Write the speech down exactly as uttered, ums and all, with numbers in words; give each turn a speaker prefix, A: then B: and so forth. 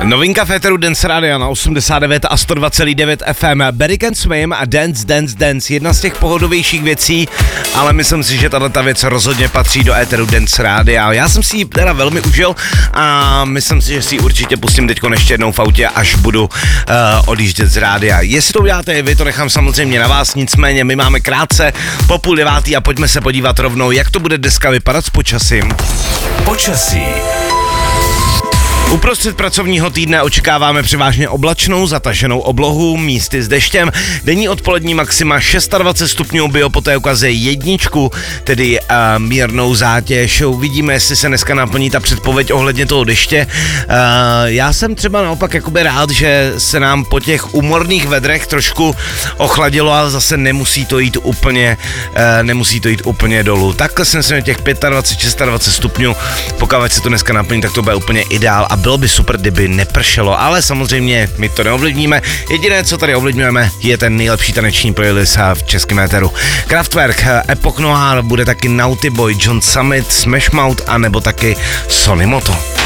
A: Novinka Féteru Dance Rádia na osmdesát devět a sto dva celá devět F M. Barry Can Swim a Dance, Dance, Dance. Jedna z těch pohodovějších věcí, ale myslím si, že tato věc rozhodně patří do éteru Dance Rádia. Já jsem si ji teda velmi užil a myslím si, že si ji určitě pustím teďko ještě jednou v autě, až budu uh, odjíždět z rádia. Jestli to uděláte i vy, to nechám samozřejmě na vás, nicméně my máme krátce po půl devátý a pojďme se podívat rovnou, jak to bude dneska vypadat s počasím.
B: Počasí.
A: Uprostřed pracovního týdne očekáváme převážně oblačnou, zataženou oblohu, místy s deštěm. Denní odpolední maxima dvacet šest stupňů, Biopoté ukazuje jedničku, tedy uh, mírnou zátěž. Uvidíme, jestli se dneska naplní ta předpověď ohledně toho deště. Uh, já jsem třeba naopak jakoby rád, že se nám po těch úmorných vedrech trošku ochladilo, ale zase nemusí to jít úplně, uh, nemusí to jít úplně dolů. Takhle jsem si na těch dvacet pět, dvacet šest stupňů, pokud se to dneska naplní, tak to bude úplně ideál a bylo by super, kdyby nepršelo, ale samozřejmě my to neovlivníme. Jediné, co tady ovlivňujeme, je ten nejlepší taneční playlist v českém éteru. Kraftwerk, Epoch Noir, bude taky Naughty Boy, John Summit, Smash Mouth a nebo taky Sonny Moto.